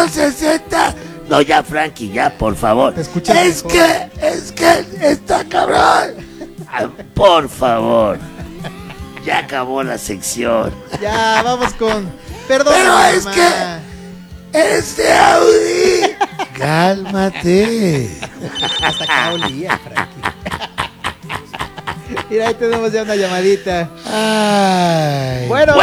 160. No, ya, Frankie, ya, por favor. Es que está cabrón. Por favor. Ya acabó la sección. Ya, vamos con... Perdón, pero mamá. Es que... ¡Este Audi! Cálmate. Hasta acá olía, Frankie. Mira, ahí tenemos ya una llamadita. Ay. Bueno.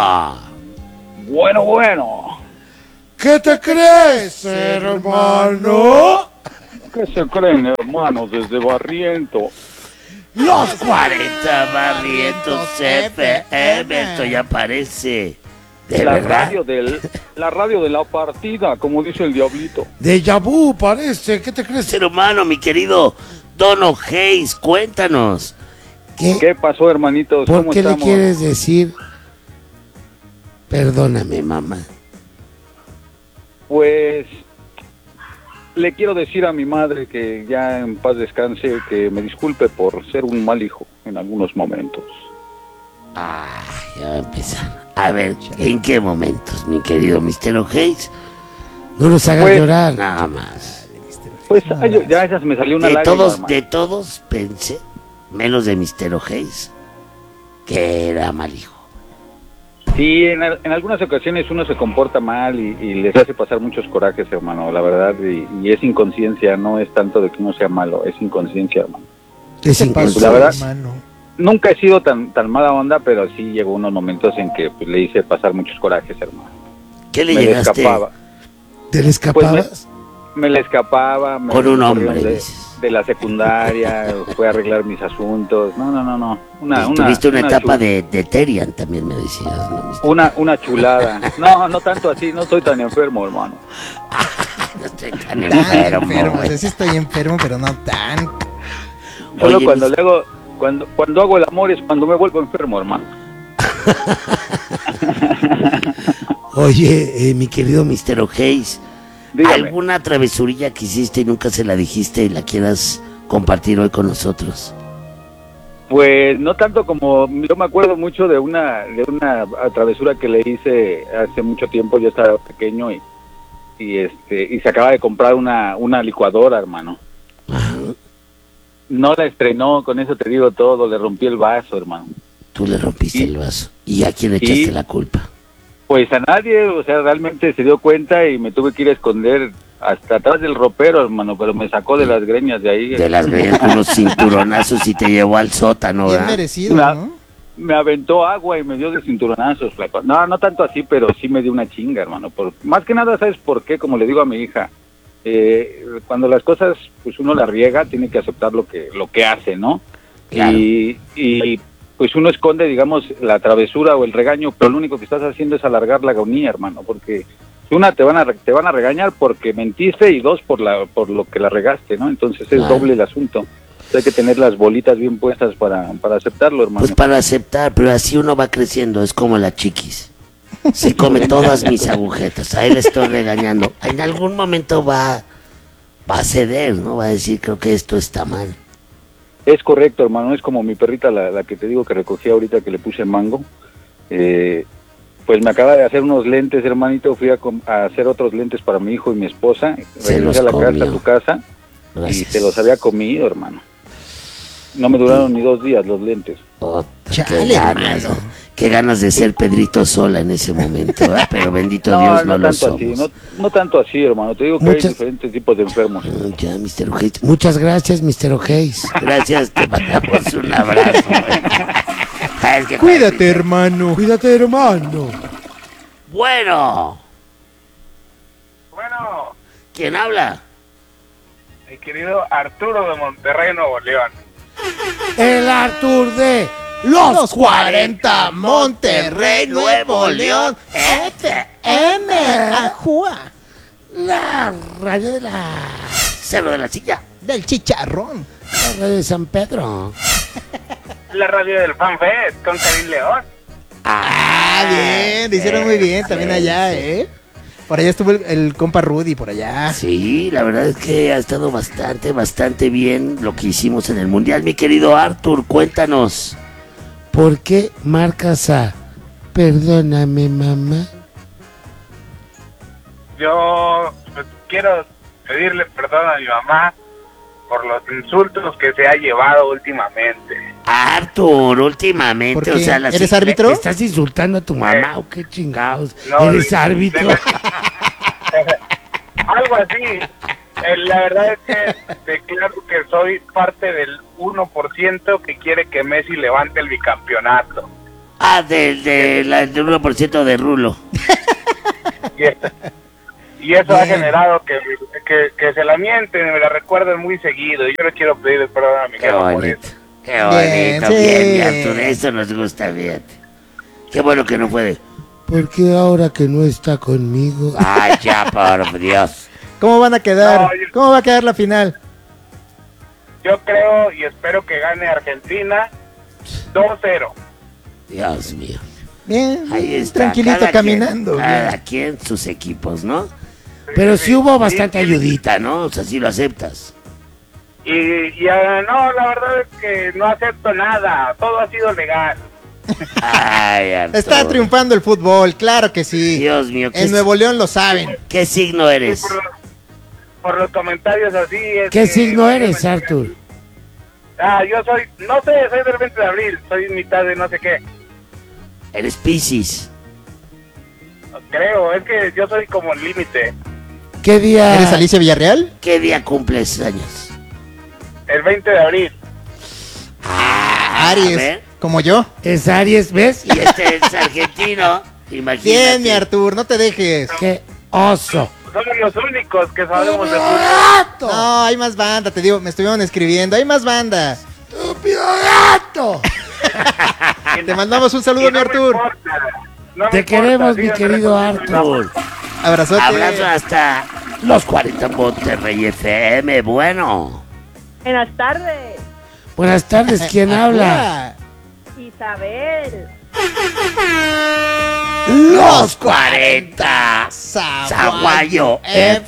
¿Qué te crees, hermano? ¿Qué se creen, hermanos, desde Barriento? Los 40 Barrientos FM. Esto ya parece. ¿De verdad? La radio de la partida, como dice el diablito. Déjà vu parece. ¿Qué te crees, hermano, mi querido Dono Hayes? Cuéntanos. ¿Qué pasó, hermanitos? ¿Por ¿Cómo qué estamos? le quieres decir? Perdóname, mamá. Pues le quiero decir a mi madre que ya en paz descanse, que me disculpe por ser un mal hijo en algunos momentos. Ya va a empezar. A ver, ¿en qué momentos, mi querido Mr. Hayes? No nos hagas llorar nada más. Pues ya se me salió una lágrima. De todos pensé, menos de Mr. Hayes, que era mal hijo. Sí, en algunas ocasiones uno se comporta mal y les hace pasar muchos corajes, hermano, la verdad, y es inconsciencia, no es tanto de que uno sea malo, es inconsciencia, hermano. Es inconsciencia, la verdad, hermano. Nunca he sido tan mala onda, pero sí llegó unos momentos en que pues, le hice pasar muchos corajes, hermano. ¿Qué le llegaste? Escapaba. ¿Te le escapabas? Pues me le escapaba. Con un hombre, de la secundaria, fue a arreglar mis asuntos. No. Tuviste una etapa de Terian, también me decías, ¿no? Una chulada. No tanto así, no estoy tan enfermo, hermano. No estoy tan enfermo. Sí estoy enfermo, pero no tan. Solo cuando hago el amor es cuando me vuelvo enfermo, hermano. Oye, mi querido Mr. Hayes, dígame. ¿Alguna travesurilla que hiciste y nunca se la dijiste y la quieras compartir hoy con nosotros? Pues no tanto como, yo me acuerdo mucho de una travesura que le hice hace mucho tiempo. Yo estaba pequeño y se acaba de comprar una licuadora, hermano. Ajá. No la estrenó, con eso te digo todo, le rompí el vaso, hermano. Tú le rompiste el vaso. ¿Y a quién le echaste la culpa? Pues a nadie, o sea, realmente se dio cuenta y me tuve que ir a esconder hasta atrás del ropero, hermano, pero me sacó de las greñas de ahí. De las greñas con unos cinturonazos y te llevó al sótano, Bien ¿verdad? merecido, ¿no? Me aventó agua y me dio de cinturonazos, flaco. No tanto así, pero sí me dio una chinga, hermano. Más que nada, ¿sabes por qué? Como le digo a mi hija, cuando las cosas, pues uno las riega, tiene que aceptar lo que hace, ¿no? Claro. Y pues uno esconde, digamos, la travesura o el regaño, pero lo único que estás haciendo es alargar la agonía, hermano, porque una, te van a regañar porque mentiste, y dos, por lo que la regaste, ¿no? Entonces es doble el asunto. Hay que tener las bolitas bien puestas para aceptarlo, hermano. Pues para aceptar, pero así uno va creciendo, es como la chiquis. Se come todas mis agujetas, ahí le estoy regañando. En algún momento va a ceder, ¿no? Va a decir, creo que esto está mal. Es correcto, hermano, es como mi perrita, la que te digo que recogí ahorita, que le puse mango. Pues me acaba de hacer unos lentes, hermanito, fui a hacer otros lentes para mi hijo y mi esposa. Regresé a la casa, a tu casa, y se los había comido, hermano. No me duraron ni 2 días los lentes. Qué ganas de ser Pedrito Sola en ese momento, ¿eh? Pero bendito Dios, no lo somos. No tanto así, hermano, te digo que hay diferentes tipos de enfermos. Ya, Mr. Hayes. Muchas gracias, Mr. Hayes. Gracias, te mandamos un abrazo. Cuídate, hermano. Cuídate, hermano. Bueno. ¿Quién habla? Mi querido Arturo de Monterrey, Nuevo León. El Artur de Los 40 Monterrey, Nuevo León. FM Ajua. La radio de la Cerro de la Silla. Del Chicharrón. La radio de San Pedro. La radio del FanFest con Karim León. Bien, lo hicieron muy bien también allá, ¿eh? Por allá estuvo el compa Rudy, por allá. Sí, la verdad es que ha estado bastante bien lo que hicimos en el Mundial. Mi querido Artur, cuéntanos, ¿por qué marcas a Perdóname, mamá? yo pues, quiero pedirle perdón a mi mamá por los insultos que se ha llevado últimamente. Arthur, últimamente, ¿Por o qué? sea, ¿Eres árbitro? ¿Estás insultando a tu mamá o qué chingados? No, ¿Eres árbitro? Algo así. La verdad es que declaro que soy parte del 1% que quiere que Messi levante el bicampeonato. Ah, del 1% de Rulo. Y eso ha Bien. generado que se la mienten y me la recuerden muy seguido. Y yo le quiero pedir perdón a mi Qué jefa por bonito, eso. qué bonito, Bien, bien, sí. mi Arthur, eso nos gusta, bien. Qué bueno que no puede. ¿Por qué ahora que no está conmigo? Ay, ya, por Dios. ¿Cómo van a quedar? No, yo- ¿Cómo va a quedar la final? Yo creo y espero que gane Argentina 2-0. Dios mío. Bien, Ahí está. tranquilito cada caminando. Quien, cada bien. quien sus equipos, ¿no? Pero sí hubo bastante ayudita, ¿no? O sea, sí lo aceptas. No, la verdad es que no acepto nada. Todo ha sido legal. Ay, Arthur. Está triunfando el fútbol, claro que sí. Dios mío, En Nuevo León lo saben. ¿qué signo eres? Por los comentarios así. Es ¿Qué que- signo eres, Arthur? Yo soy, no sé, soy del 20 de abril. Soy mitad de no sé qué. Eres Piscis. Creo, es que yo soy como el límite. ¿Qué día? ¿Eres Alicia Villarreal? ¿Qué día cumples años? El 20 de abril. A Aries, ver. como yo. Es Aries, ¿ves? Y este es argentino. Imagínate. Bien, mi Artur, no te dejes. ¡Qué oso! Somos los únicos que sabemos de fútbol. ¡Gato! No, hay más banda, te digo, me estuvieron escribiendo, hay más banda. ¡Estúpido gato! Te mandamos un saludo, Y mi no me Artur. importa, no me Te importa, queremos, mi síganme querido recomendando. Arthur. Abrazote. Abrazo hasta los 40 Monterrey FM. Bueno. Buenas tardes, Buenas tardes, ¿quién habla? Isabel. Los 40 Zaguayo Zaguayo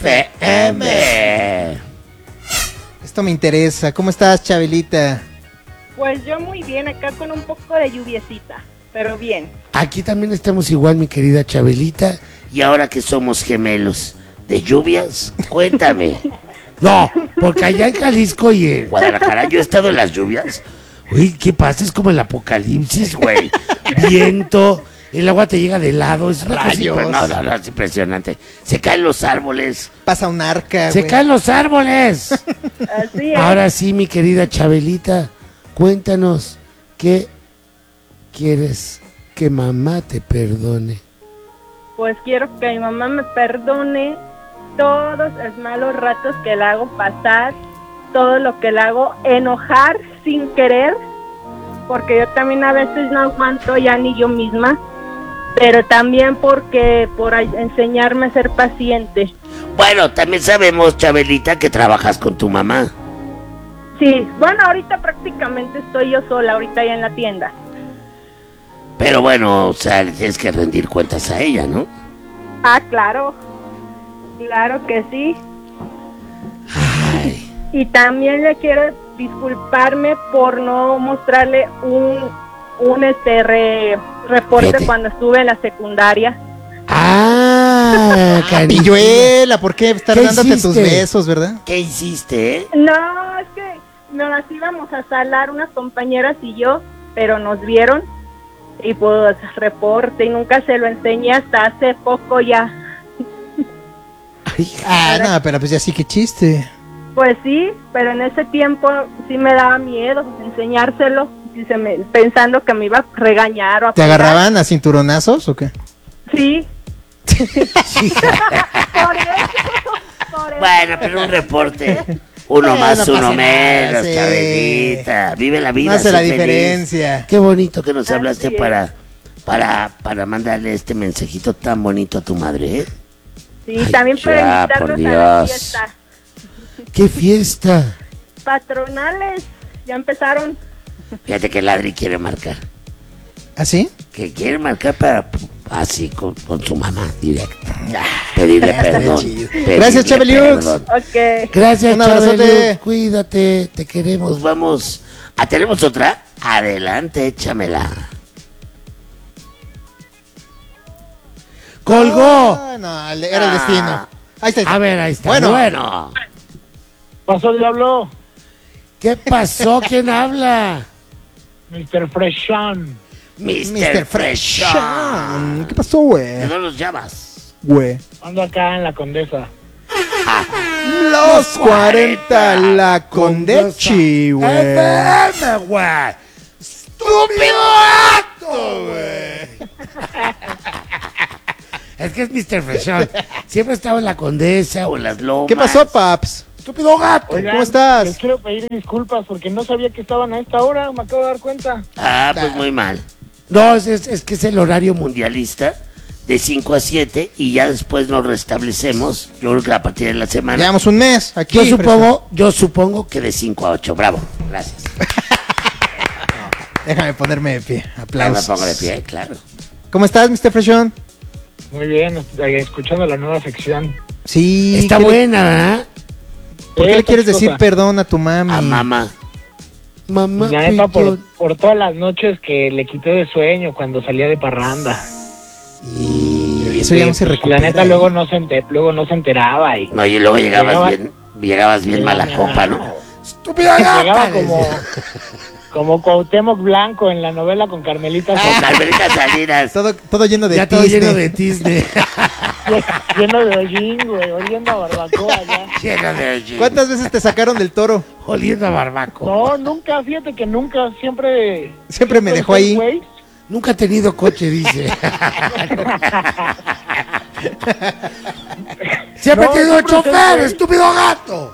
FM. Esto me interesa. ¿Cómo estás, Chabelita? Pues yo muy bien, acá con un poco de lluviecita, pero bien. Aquí también estamos igual, mi querida Chabelita. Y ahora que somos gemelos de lluvias, cuéntame. No, porque allá en Jalisco y en Guadalajara yo he estado en las lluvias. Uy, ¿qué pasa? Es como el apocalipsis, güey. Viento, el agua te llega de lado, es una cosa Rayos. no, es impresionante. Se caen los árboles, Pasa un arca, se güey. caen los árboles. Así es. Ahora sí, mi querida Chabelita, cuéntanos, ¿qué quieres que mamá te perdone? Pues quiero que mi mamá me perdone todos los malos ratos que le hago pasar, todo lo que le hago enojar sin querer, porque yo también a veces no aguanto ya ni yo misma, pero también porque por enseñarme a ser paciente. Bueno, también sabemos, Chabelita, que trabajas con tu mamá. Sí, bueno, ahorita prácticamente estoy yo sola, ahorita ya en la tienda. Pero bueno, o sea, le tienes que rendir cuentas a ella, ¿no? Ah, claro, claro que sí. Ay, Y también le quiero disculparme por no mostrarle un reporte Fíjate. cuando estuve en la secundaria. cariño. Pilluela, ¿por qué estar ¿Qué dándote tus hiciste? besos, verdad? ¿Qué hiciste, eh? No, es que nos las íbamos a salar unas compañeras y yo, pero nos vieron y pues reporte y nunca se lo enseñé hasta hace poco ya. Ah, no, pero pues ya sí que chiste. Pues sí, pero en ese tiempo sí me daba miedo enseñárselo, pensando que me iba a regañar o a ¿Te pegar. agarraban a cinturonazos o qué? Sí. Por eso. Bueno, pero un reporte. Uno Bueno, más, no uno pasa menos, nada, sí. Chabelita. Vive la vida. No hace sé la feliz. diferencia. Qué bonito que nos Así hablaste es. para mandarle este mensajito tan bonito a tu madre, ¿eh? Sí, Ay, también para ya, por invitarlos a la Dios. fiesta. ¡Qué fiesta! Patronales, ya empezaron. Fíjate que Ladri quiere marcar. ¿Así? Que quiere marcar para así con su mamá directa. Pedirle Estaría perdón. chido. pedirle Gracias, Chabeliux. perdón. Ok. Gracias, Un abrazote. Chabeliux. Cuídate, te queremos. Vamos. ¿Tenemos otra? Adelante, échamela. ¡Colgó! No, era el destino. Ahí está. A ver, ahí está. Bueno. Bueno. Pasó, diablo. ¿Qué pasó? ¿Quién habla? Mr. Freshon. Mr. Freshon. ¿Qué pasó, güey? ¿No los llamas? Güey. Ando acá en la Condesa. Los 40, la Condechi, güey. FM, güey. ¡Estúpido acto, güey! Es que es Mr. Freshon. Siempre estaba en la Condesa o en las Lomas. ¿Qué pasó, paps? ¡Estúpido gato! Oigan, ¿Cómo estás? Les quiero pedir disculpas porque no sabía que estaban a esta hora. Me acabo de dar cuenta. Ah, pues muy mal. No, es que es el horario mundialista de 5 a 7 y ya después nos restablecemos. Yo creo que a partir de la semana. Llevamos un mes aquí. Yo supongo que de 5 a 8. Bravo. Gracias. Déjame ponerme de pie. Me Aplausos. pongo de pie, claro. ¿Cómo estás, Mr. Freshon? Muy bien, escuchando la nueva sección. Sí. Está buena, ¿verdad? ¿Por qué le quieres Cosa. decir perdón a tu mami? A mamá. Mamá. La neta, Pichón. por todas las noches que le quité de sueño cuando salía de parranda. Y eso ya no se recupera. La neta, luego no se enteraba. Y No, y luego llegabas Llegaba- bien mala copa, ¿no? ¡Estúpida llegaba gata! como Cuauhtémoc Blanco en la novela con Carmelita Con Salinas, Carmelita Salinas. Todo lleno de Ya todo tizne. lleno de Disney. lleno de hollín, güey, oliendo a barbacoa ya. Lleno de hollín. ¿Cuántas veces te sacaron del toro? Oliendo a barbaco. No, nunca, fíjate que nunca, siempre... Siempre me dejó ahí. Güey, Nunca he tenido coche, dice. Siempre he No, tenido siempre chofer, soy- estúpido gato.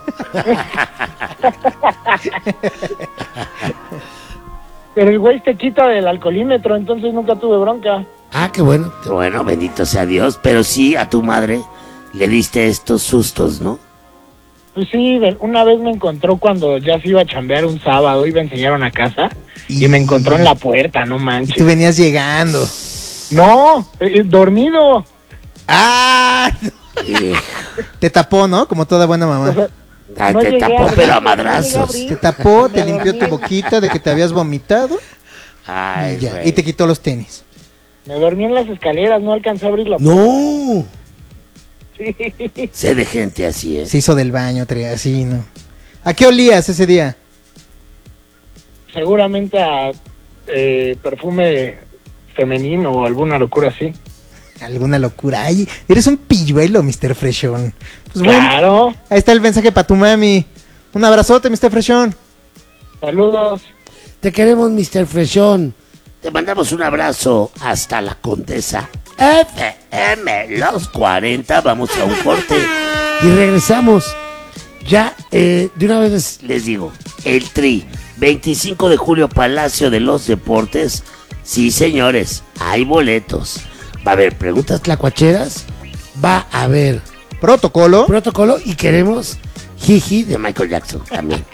pero el güey te quita del alcoholímetro, entonces nunca tuve bronca. Ah, qué bueno. Qué bueno, bendito sea Dios. Pero sí, a tu madre le diste estos sustos, ¿no? Pues sí, una vez me encontró cuando ya se iba a chambear un sábado, iba a enseñar una casa y me encontró en la puerta, no Y manches. tú venías llegando. No, dormido. ¡Ah! Y, Te tapó, ¿no? Como toda buena O mamá. sea, ay, no te llegué tapó, a- pero a no llegué a madrazos. abrir. Te tapó, te Me limpió dormí. tu boquita de que te habías vomitado Ay, y ya. güey. Y te quitó los tenis. Me dormí en las escaleras, no alcancé a abrir la No. Sí. Sé de gente así, ¿eh? Se hizo del baño, así, ¿no? ¿A qué olías ese día? Seguramente a perfume femenino o alguna locura así. Alguna locura. Ay, eres un pilluelo, Mr. Freshon. Pues bueno, Claro. ahí está el mensaje para tu mami. Un abrazote, Mr. Freshon. Saludos. Te queremos, Mr. Freshon. Te mandamos un abrazo hasta la Condesa. FM, los 40. Vamos a un corte y regresamos. Ya, de una vez les digo, el Tri, 25 de julio, Palacio de los Deportes. Sí, señores, hay boletos. Va a haber preguntas tlacuacheras. Va a haber Protocolo. protocolo y queremos Jiji de Michael Jackson también.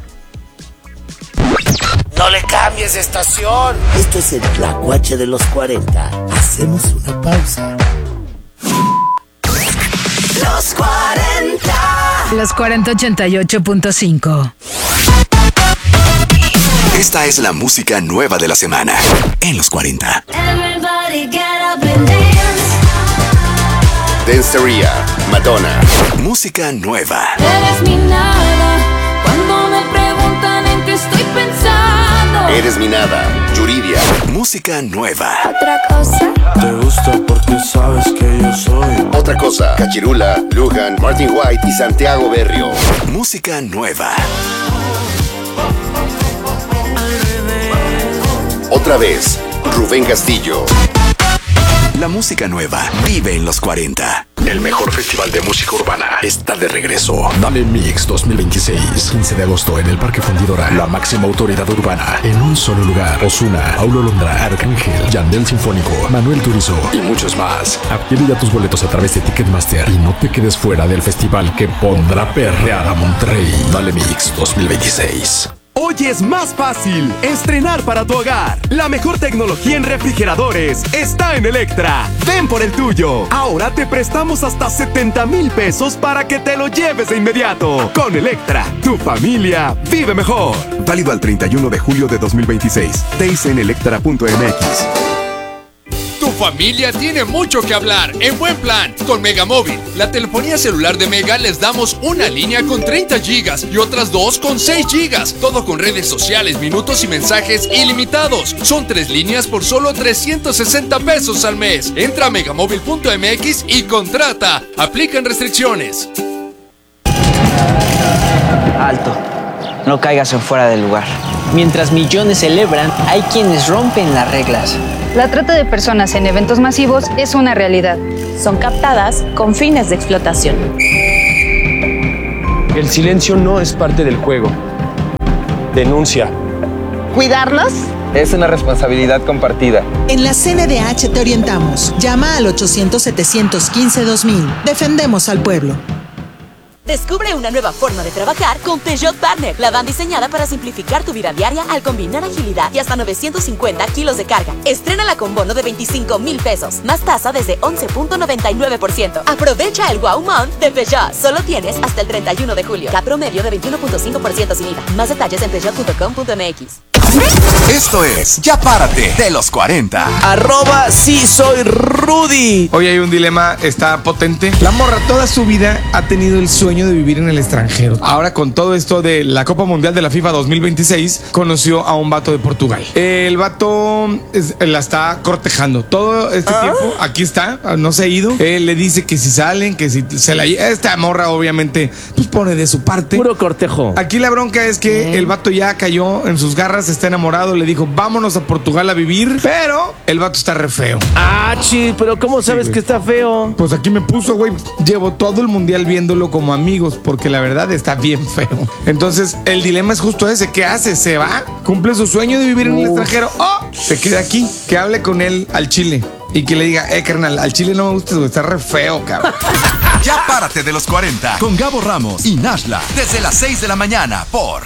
No le cambies de estación. Esto es el Tlacuache de los 40. Hacemos una pausa. Los 40. Los 4088.5. Esta es la música nueva de la semana en los 40. Everybody get up and dance. Danceteria, Madonna. Música nueva. Eres mi nada. Cuando me preguntan en qué estoy pensando. Eres mi nada, Yuridia. Música nueva. Otra cosa. Te gusta porque sabes que yo soy. Otra cosa, Cachirula, Lujan, Martin White y Santiago Berrio. Música nueva. Otra vez, Rubén Castillo. La música nueva vive en los 40. El mejor festival de música urbana está de regreso. Dale Mix 2026, 15 de agosto en el Parque Fundidora. La máxima autoridad urbana en un solo lugar. Ozuna, Paulo Londra, Arcángel, Yandel Sinfónico, Manuel Turizo y muchos más. Adquiere ya tus boletos a través de Ticketmaster y no te quedes fuera del festival que pondrá perreada a Monterrey. Dale Mix 2026. Hoy es más fácil estrenar para tu hogar. La mejor tecnología en refrigeradores está en Electra. Ven por el tuyo. Ahora te prestamos hasta 70,000 pesos para que te lo lleves de inmediato. Con Electra, tu familia vive mejor. Válido al 31 de julio de 2026. Days en electra.mx. Tu familia tiene mucho que hablar en buen plan con Megamóvil. La telefonía celular de Mega les damos una línea con 30 gigas y otras 2 con 6 gigas. Todo con redes sociales, minutos y mensajes ilimitados. Son 3 líneas por solo 360 pesos al mes. Entra a megamóvil.mx y contrata. Aplican restricciones. Alto. No caigas en fuera del lugar. Mientras millones celebran, hay quienes rompen las reglas. La trata de personas en eventos masivos es una realidad. Son captadas con fines de explotación. El silencio no es parte del juego. Denuncia. ¿Cuidarnos? Es una responsabilidad compartida. En la CNDH te orientamos. Llama al 800-715-2000. Defendemos al pueblo. Descubre una nueva forma de trabajar con Peugeot Partner. La van diseñada para simplificar tu vida diaria al combinar agilidad y hasta 950 kilos de carga. Estrénala con bono de 25,000 pesos, más tasa desde 11.99%. Aprovecha el Wow Month de Peugeot. Solo tienes hasta el 31 de julio. CAT promedio de 21.5% sin IVA. Más detalles en peugeot.com.mx. Esto es Ya Párate de los 40. @sí soy Rudy. Hoy hay un dilema, está potente. La morra toda su vida ha tenido el sueño de vivir en el extranjero. Ahora con todo esto de la Copa Mundial de la FIFA 2026, conoció a un vato de Portugal. El vato la está cortejando todo este tiempo. Aquí está, no se ha ido. Él le dice que si salen, que si se la... Esta morra obviamente pues pone de su parte. Puro cortejo. Aquí la bronca es que el vato ya cayó en sus garras, está enamorado, le dijo vámonos a Portugal a vivir, pero el vato está re feo. Pero ¿cómo sabes que está feo? Pues aquí me puso, güey, llevo todo el mundial viéndolo como amigos, porque la verdad está bien feo. Entonces el dilema es justo ese, ¿qué hace? ¿Se va? ¿Cumple su sueño de vivir en el extranjero? ¿O se queda aquí? Que hable con él al chile y que le diga, carnal, al chile no me gusta, güey, está re feo, cabrón. Ya Párate de los 40 con Gabo Ramos y Nashla desde las 6 de la mañana por